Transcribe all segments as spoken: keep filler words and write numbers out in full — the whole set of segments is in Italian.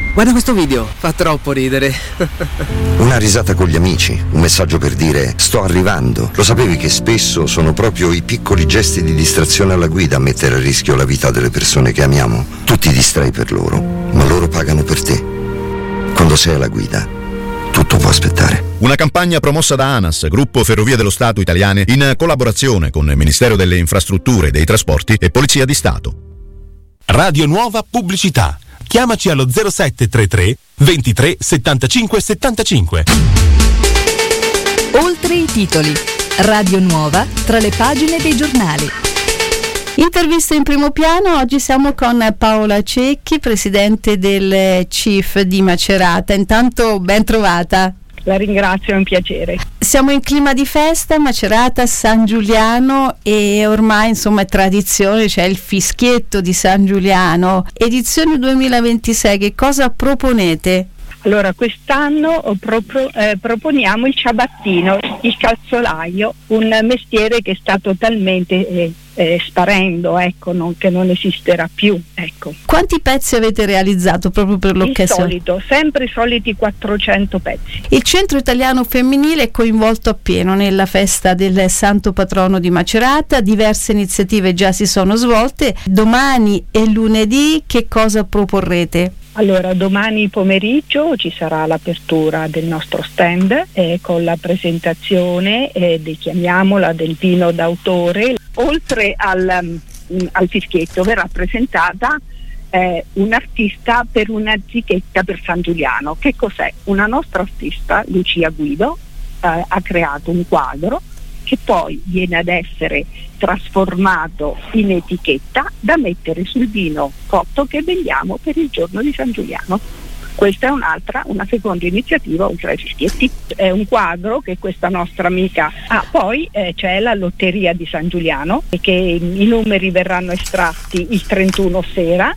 Guarda questo video, fa troppo ridere. Una risata con gli amici, un messaggio per dire sto arrivando. Lo sapevi che spesso sono proprio i piccoli gesti di distrazione alla guida a mettere a rischio la vita delle persone che amiamo? Tu ti distrai per loro, ma loro pagano per te. Quando sei alla guida, tutto può aspettare. Una campagna promossa da ANAS, Gruppo Ferrovie dello Stato Italiane, in collaborazione con il Ministero delle Infrastrutture e dei Trasporti e Polizia di Stato. Radio Nuova Pubblicità. Chiamaci allo zero sette tre tre ventitré settantacinque settantacinque. Oltre i titoli. Radio Nuova tra le pagine dei giornali. Intervista in primo piano, oggi siamo con Paola Cecchi, presidente del C I F di Macerata. Intanto ben trovata. La ringrazio, è un piacere. Siamo in clima di festa, Macerata, San Giuliano, e ormai insomma è tradizione, c'è il fischietto di San Giuliano. Edizione duemilaventisei, che cosa proponete? Allora, quest'anno propro, eh, proponiamo il ciabattino, il calzolaio, un mestiere che sta totalmente eh, eh, sparendo, ecco, non, che non esisterà più, ecco. Quanti pezzi avete realizzato proprio per l'occasione? Il solito, sempre i soliti quattrocento pezzi. Il Centro Italiano Femminile è coinvolto appieno nella festa del Santo Patrono di Macerata, diverse iniziative già si sono svolte. Domani e lunedì che cosa proporrete? Allora, domani pomeriggio ci sarà l'apertura del nostro stand eh, con la presentazione, eh, di, chiamiamola, del vino d'autore. Oltre al, um, al fischietto verrà presentata eh, un artista per una etichetta per San Giuliano. Che cos'è? Una nostra artista, Lucia Guido, eh, ha creato un quadro che poi viene ad essere trasformato in etichetta da mettere sul vino cotto che vendiamo per il giorno di San Giuliano. Questa è un'altra, una seconda iniziativa oltre ai fischietti. È un quadro che questa nostra amica ha. Ah, poi eh, c'è la lotteria di San Giuliano, e che i numeri verranno estratti il trentuno sera.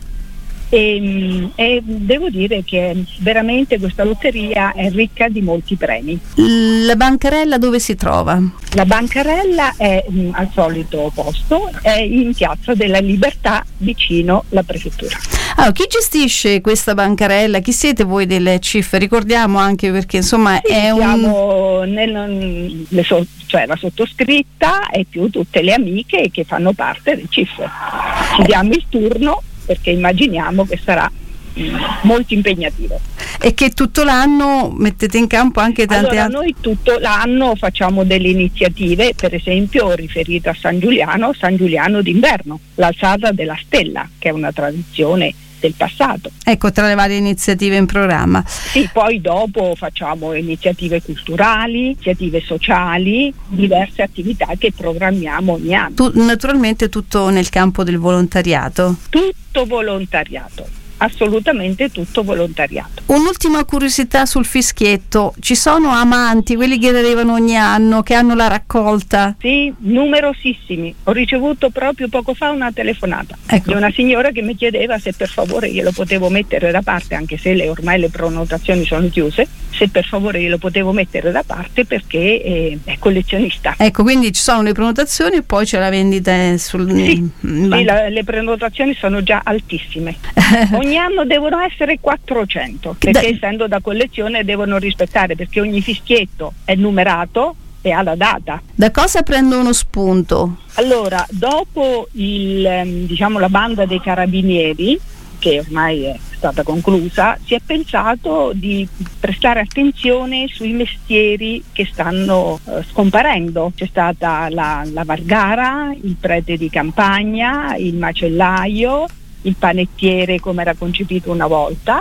E, e devo dire che veramente questa lotteria è ricca di molti premi. La bancarella dove si trova? La bancarella è mh, al solito posto, è in Piazza della Libertà, vicino alla prefettura. Allora, chi gestisce questa bancarella? Chi siete voi del C I F? Ricordiamo anche, perché insomma sì, è siamo un... nel, le so, cioè la sottoscritta e più tutte le amiche che fanno parte del C I F. Ci diamo il turno, perché immaginiamo che sarà mh, molto impegnativo. E che tutto l'anno mettete in campo anche tante allora, altre... noi tutto l'anno facciamo delle iniziative, per esempio riferite a San Giuliano, San Giuliano d'inverno, l'alzata della stella, che è una tradizione del passato. Ecco, tra le varie iniziative in programma. Sì, poi dopo facciamo iniziative culturali, iniziative sociali, diverse attività che programmiamo ogni anno. Tu, naturalmente tutto nel campo del volontariato. Tutto volontariato. Assolutamente tutto volontariato. Un'ultima curiosità sul fischietto: ci sono amanti, quelli che arrivano ogni anno, che hanno la raccolta? Sì, numerosissimi. Ho ricevuto proprio poco fa una telefonata, ecco, di una signora che mi chiedeva se per favore glielo potevo mettere da parte, anche se le, ormai le prenotazioni sono chiuse, se per favore glielo potevo mettere da parte perché eh, è collezionista. Ecco, quindi ci sono le prenotazioni e poi c'è la vendita sul... Sì, sì, la, le prenotazioni sono già altissime. Ogni anno devono essere quattrocento, perché da... essendo da collezione devono rispettare, perché ogni fischietto è numerato e ha la data. Da cosa prendono spunto? Allora, dopo il, diciamo, la banda dei carabinieri, che ormai è stata conclusa, si è pensato di prestare attenzione sui mestieri che stanno eh, scomparendo. C'è stata la, la Vargara, il prete di campagna, il macellaio, il panettiere come era concepito una volta,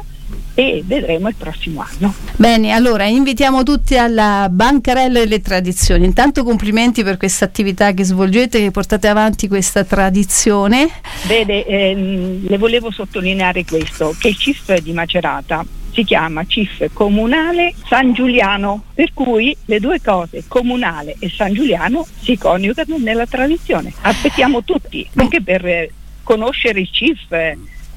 e vedremo il prossimo anno. Bene, allora invitiamo tutti alla Bancarella delle Tradizioni. Intanto complimenti per questa attività che svolgete, che portate avanti questa tradizione. Vede, ehm, le volevo sottolineare questo, che il C I F di Macerata si chiama C I F Comunale San Giuliano, per cui le due cose, comunale e San Giuliano, si coniugano nella tradizione. Aspettiamo tutti, anche per eh, conoscere il C I F,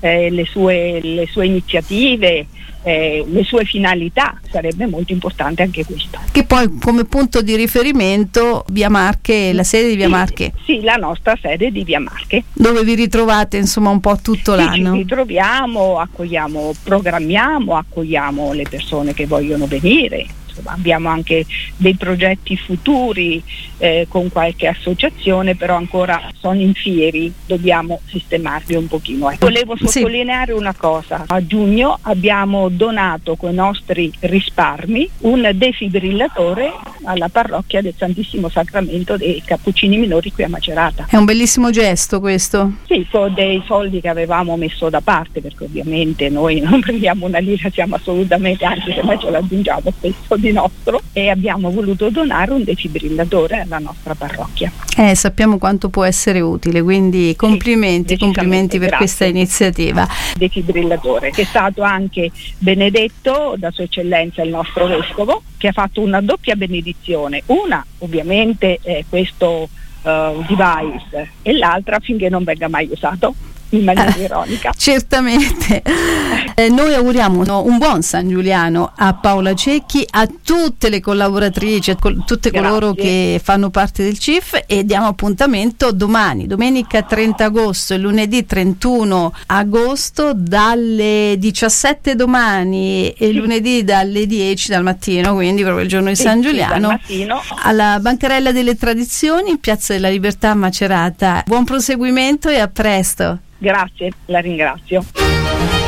eh, le, sue, le sue iniziative, eh, le sue finalità. Sarebbe molto importante anche questo. Che poi come punto di riferimento Via Marche, la sede di Via sì, Marche. Sì, la nostra sede di Via Marche. Dove vi ritrovate insomma un po' tutto sì, l'anno. Ci ritroviamo, accogliamo, programmiamo, accogliamo le persone che vogliono venire. Abbiamo anche dei progetti futuri eh, con qualche associazione, però ancora sono in fieri, dobbiamo sistemarli un pochino. Eh. Volevo sottolineare sì. una cosa: a giugno abbiamo donato con i nostri risparmi un defibrillatore alla parrocchia del Santissimo Sacramento dei Cappuccini Minori qui a Macerata. È un bellissimo gesto questo. Sì, con dei soldi che avevamo messo da parte, perché ovviamente noi non prendiamo una lira, siamo assolutamente, anche se noi ce lo aggiungiamo spesso di nostro, e abbiamo voluto donare un defibrillatore alla nostra parrocchia. Eh, sappiamo quanto può essere utile, quindi complimenti, sì, complimenti per grazie. Questa iniziativa. Defibrillatore che è stato anche benedetto da Sua Eccellenza il nostro Vescovo, che ha fatto una doppia benedizione, una ovviamente è questo uh, device e l'altra finché non venga mai usato. In maniera ironica. Certamente. Eh, noi auguriamo no, un buon San Giuliano a Paola Cecchi, a tutte le collaboratrici, a col- tutte Grazie. coloro che fanno parte del C I F, e diamo appuntamento domani, domenica trenta agosto e lunedì trentuno agosto, dalle diciassette domani e sì. lunedì dalle dieci del mattino, quindi proprio il giorno di sì, San sì, Giuliano, alla Bancarella delle Tradizioni in Piazza della Libertà a Macerata. Buon proseguimento e a presto. Grazie, la ringrazio.